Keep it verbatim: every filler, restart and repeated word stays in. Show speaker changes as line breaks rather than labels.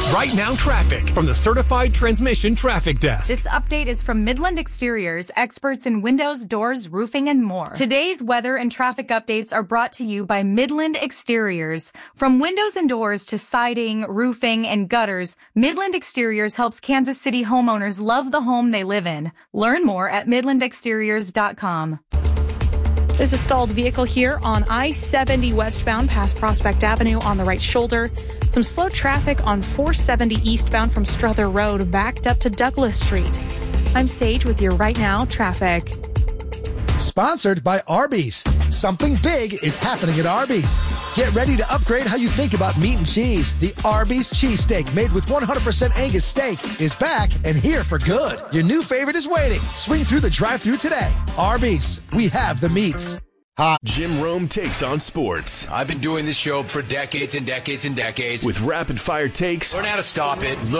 Right Now traffic from the Certified Transmission Traffic Desk.
This update is from Midland Exteriors, experts in windows, doors, roofing, and more. Today's weather and traffic updates are brought to you by Midland Exteriors. From windows and doors to siding, roofing, and gutters, Midland Exteriors helps Kansas City homeowners love the home they live in. Learn more at midland exteriors dot com.
There's a stalled vehicle here on I seventy westbound past Prospect Avenue on the right shoulder. Some slow traffic on four seventy eastbound from Strother Road backed up to Douglas Street. I'm Sage with your Right Now traffic.
Sponsored by Arby's. Something big is happening at Arby's. Get ready to upgrade how you think about meat and cheese. The Arby's cheesesteak made with one hundred percent Angus steak is back and here for good. Your new favorite is waiting. Swing through the drive-thru today. Arby's, we have the meats.
Hi. Jim Rome takes on sports.
I've been doing this show for decades and decades and decades.
With rapid-fire takes.
Learn how to stop it. Learn